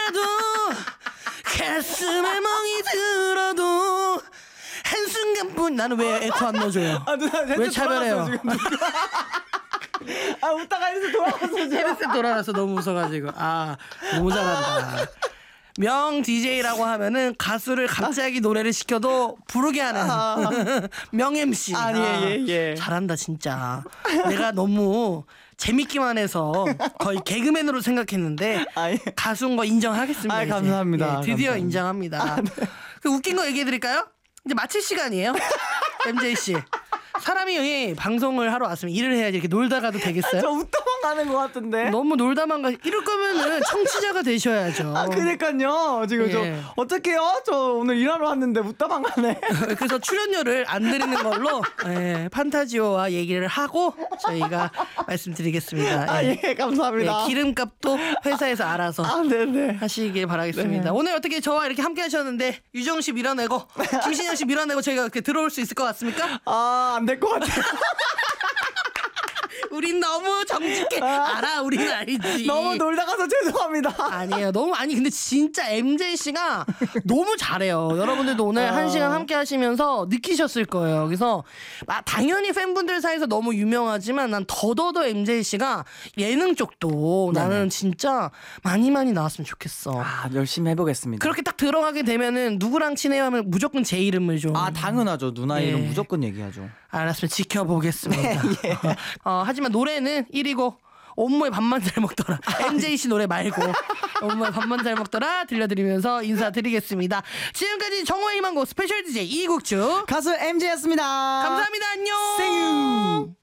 몰라도 가슴에 멍이 들어도 한순간뿐. 나는 왜 에코 안 넣어줘요? 누나 왜 차별해요? 웃다가 이래서 돌아갔어. 헤드셋 돌아가서 너무 웃어가지고. 너무 잘한다. 명 DJ라고 하면은 가수를 갑자기 노래를 시켜도 부르게 하는 명 MC. 예. 잘한다 진짜. 내가 너무 재밌기만 해서 거의 개그맨으로 생각했는데 가수인 거 인정하겠습니다. 감사합니다. 예, 드디어 감사합니다. 인정합니다. 그 웃긴 거 얘기해드릴까요? 이제 마칠 시간이에요. MJ 씨. 사람이 방송을 하러 왔으면 일을 해야지 이렇게 놀다가도 되겠어요? 저 웃다만 가는 것 같은데. 너무 놀다만 이럴 거면은 청취자가 되셔야죠. 그러니까요. 지금 예. 저 어떡해요? 저 오늘 일하러 왔는데 웃다만 가네. 그래서 출연료를 안 드리는 걸로 판타지오와 얘기를 하고 저희가 말씀드리겠습니다. 예, 감사합니다. 기름값도 회사에서 알아서 네네. 하시길 바라겠습니다. 네. 오늘 어떻게 저와 이렇게 함께 하셨는데 유정 씨 밀어내고 김신영 씨 밀어내고 저희가 이렇게 들어올 수 있을 것 같습니까? 안 될 것 같아요. 우린 너무 정직해. 알아, 우리는 알지. 너무 놀다 가서 죄송합니다. 아니에요. 근데 진짜 MJ 씨가 너무 잘해요. 여러분들도 오늘 1시간 함께 하시면서 느끼셨을 거예요. 그래서 당연히 팬분들 사이에서 너무 유명하지만 난 더더더 MJ 씨가 예능 쪽도 나는 진짜 많이 나왔으면 좋겠어. 열심히 해보겠습니다. 그렇게 딱 들어가게 되면은 누구랑 친해요 하면 무조건 제 이름을 좀. 당연하죠. 누나 예. 이름 무조건 얘기하죠. 알았으면 지켜보겠습니다. 하지만 노래는 1위고 온모의 밥만 잘 먹더라. MJ 씨 노래 말고 온모의 밥만 잘 먹더라 들려드리면서 인사드리겠습니다. 지금까지 정호의 희망곡 스페셜 DJ 이국주 가수 MJ였습니다. 감사합니다. 안녕. See you.